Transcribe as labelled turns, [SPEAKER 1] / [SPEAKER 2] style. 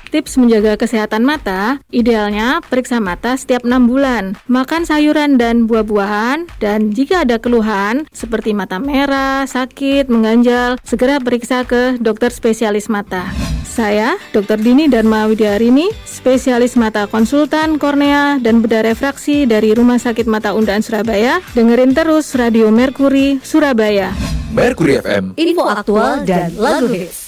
[SPEAKER 1] Tips menjaga kesehatan mata, idealnya periksa mata setiap 6 bulan. Makan sayuran dan buah-buahan, dan jika ada keluhan seperti mata merah, sakit, mengganjal, segera periksa ke dokter spesialis mata. Saya, Dr. Dini Dharma Widiarini, spesialis mata konsultan kornea dan bedah refraksi dari Rumah Sakit Mata Undaan Surabaya. Dengerin terus Radio Merkuri Surabaya.
[SPEAKER 2] Merkuri FM,
[SPEAKER 3] info aktual dan lagu hits.